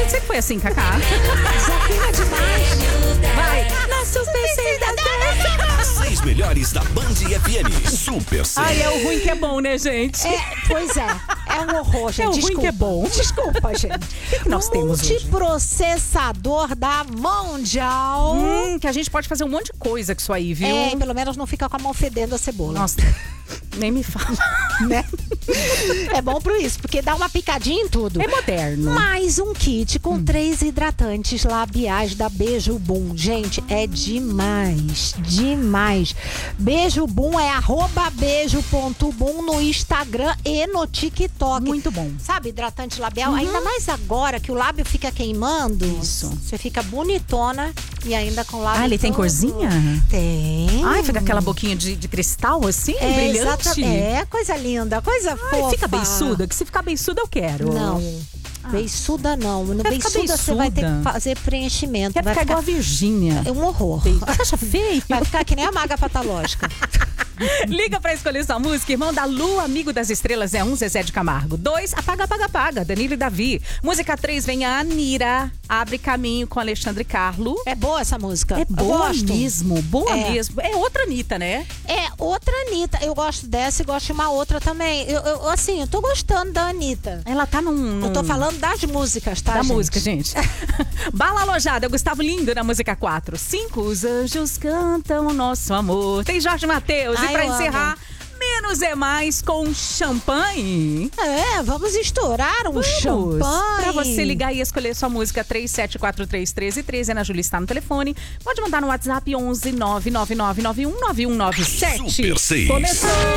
sempre foi assim, Cacá. Desafina demais. Vai, na Super 6 da 10. 6 melhores da Band FM. Super 6. Ai, é o ruim que é bom, né, gente? Pois é. É um horror, gente. É o ruim Desculpa. que é bom. Desculpa, gente. O que nós temos hoje? Multiprocessador da Mondial. Que a gente pode fazer um monte de coisa com isso aí, viu? E pelo menos não fica com a mão fedendo a cebola. Nossa, nem me fala. Né? É bom pro isso, porque dá uma picadinha em tudo. É moderno. Mais um kit com 3 hidratantes labiais da Beijo Boom. Gente, é demais. Demais. Beijo Boom é @beijo.boom no Instagram e no TikTok. Muito bom. Sabe, hidratante labial? Ainda mais agora que o lábio fica queimando. Isso. Você fica bonitona e ainda com o lábio. Ah, ele tem todo. corzinha? Tem. Ai, fica aquela boquinha de cristal assim, brilhante. É, coisa linda, coisa fofa. Ai, fica beiçuda, que se ficar beiçuda eu quero. Não. Beiçuda não. No Quer ficar beiçuda você vai ter que beiçuda? fazer preenchimento. Quer vai ficar igual a Virgínia. É um horror. Você acha feio? Vai ficar que nem a maga patológica. Liga pra escolher sua música. Irmão da Lua, Amigo das Estrelas é 1, Zezé de Camargo. 2, Apaga, Apaga, Apaga, Danilo e Davi. Música 3, vem a Anira, Abre Caminho com Alexandre Carlo. É boa essa música. É Eu boa gosto. mesmo, boa É. mesmo. É outra Anitta, né? É outra Anitta. Eu gosto dessa e gosto de uma outra também. Eu tô gostando da Anitta. Ela tá num... Eu tô falando das músicas, tá, Da gente? música, gente. Bala Alojada, é o Gustavo Lindo na música 4. 5, os anjos cantam o nosso amor. Tem Jorge Mateus. Ai, E pra eu encerrar, Menos é Mais com champanhe. Vamos estourar um champanhe. Pra você ligar e escolher sua música 37431313. Ana Júlia está no telefone. Pode mandar no WhatsApp 11 999919197. Super 6. Começou!